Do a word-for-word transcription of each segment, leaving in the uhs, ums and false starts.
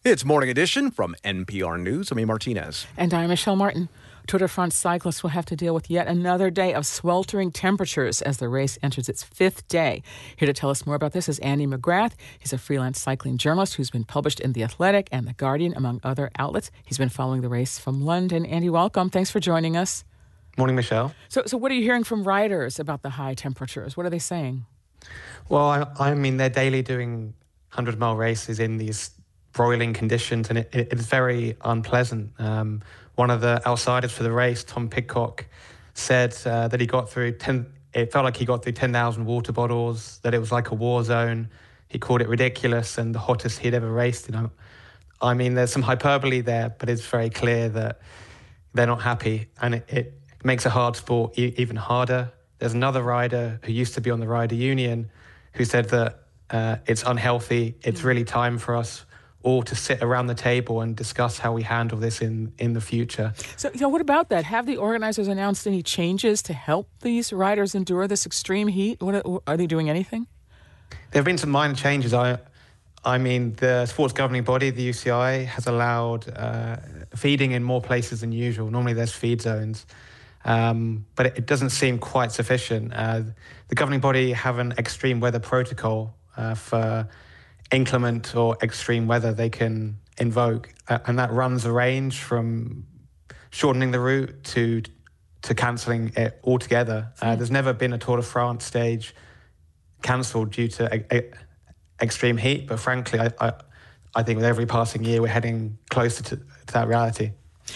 It's Morning Edition from N P R News. I'm A. Martinez. And I'm Michelle Martin. Tour de France cyclists will have to deal with yet another day of sweltering temperatures as the race enters its fifth day. Here to tell us more about this is Andy McGrath. He's a freelance cycling journalist who's been published in The Athletic and The Guardian, among other outlets. He's been following the race from London. Andy, welcome. Thanks for joining us. Morning, Michelle. So, so what are you hearing from riders about the high temperatures? What are they saying? Well, I, I mean, they're daily doing hundred-mile races in these broiling conditions, and it, it, it's very unpleasant. Um, one of the outsiders for the race, Tom Pidcock, said uh, that he got through ten. It felt like he got through ten thousand water bottles. That it was like a war zone. He called it ridiculous and the hottest he'd ever raced. You know, I mean, there's some hyperbole there, but it's very clear that they're not happy, and it, it makes a hard sport e- even harder. There's another rider who used to be on the rider union who said that uh, it's unhealthy. It's really time for us all to sit around the table and discuss how we handle this in, in the future. So, you know, what about that? Have the organizers announced any changes to help these riders endure this extreme heat? What are, are they doing anything? There have been some minor changes. I, I mean, the sports governing body, the U C I, has allowed uh, feeding in more places than usual. Normally there's feed zones. Um, but it, it doesn't seem quite sufficient. Uh, the governing body have an extreme weather protocol uh, for inclement or extreme weather they can invoke, uh, and that runs a range from shortening the route to to cancelling it altogether. Uh, there's never been a Tour de France stage cancelled due to a, a, extreme heat, but frankly, I, I, I think with every passing year we're heading closer to, to that reality.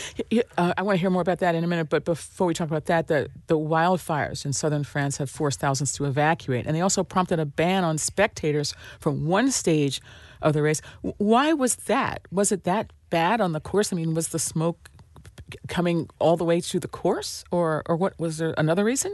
Uh, I want to hear more about that in a minute, but before we talk about that, the, the wildfires in southern France have forced thousands to evacuate, and they also prompted a ban on spectators from one stage of the race. Why was that? Was it that bad on the course? I mean, was the smoke coming all the way to the course, or, or what? Was there another reason?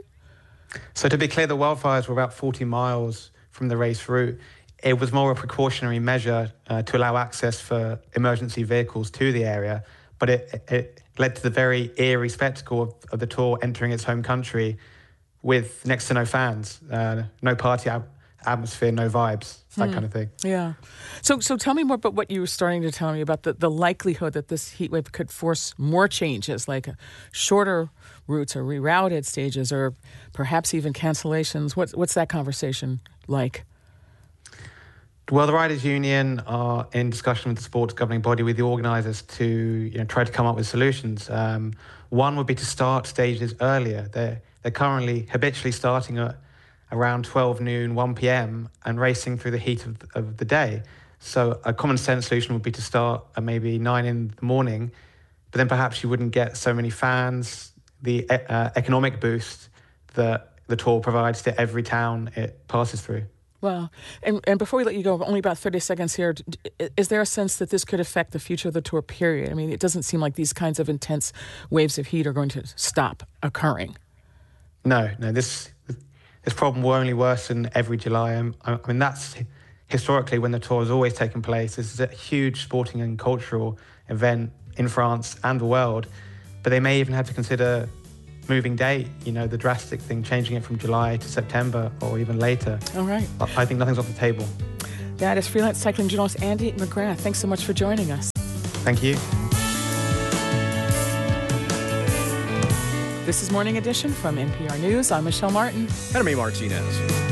So to be clear, the wildfires were about forty miles from the race route. It was more a precautionary measure uh, to allow access for emergency vehicles to the area. But it, it led to the very eerie spectacle of, of the Tour entering its home country with next to no fans, uh, no party ab- atmosphere, no vibes, that hmm. kind of thing. Yeah. So so tell me more about what you were starting to tell me about the, the likelihood that this heat wave could force more changes, like shorter routes or rerouted stages or perhaps even cancellations. What, what's that conversation like? Well, the Riders' Union are in discussion with the sports governing body, with the organisers, to you know try to come up with solutions. Um, one would be to start stages earlier. They're, they're currently habitually starting at around twelve noon, one p.m. and racing through the heat of, of the day. So a common sense solution would be to start at maybe nine in the morning, but then perhaps you wouldn't get so many fans, the uh, economic boost that the Tour provides to every town it passes through. Well, and, and before we let you go, only about thirty seconds here, is there a sense that this could affect the future of the Tour, period? I mean, it doesn't seem like these kinds of intense waves of heat are going to stop occurring. No, no, this this problem will only worsen every July. I, I mean, that's historically when the Tour has always taken place. This is a huge sporting and cultural event in France and the world, but they may even have to consider moving date, you know, the drastic thing, changing it from July to September or even later. All right. I think nothing's off the table. That is freelance cycling journalist Andy McGrath. Thanks so much for joining us. Thank you. This is Morning Edition from N P R News. I'm Michelle Martin. And I'm A. Martinez.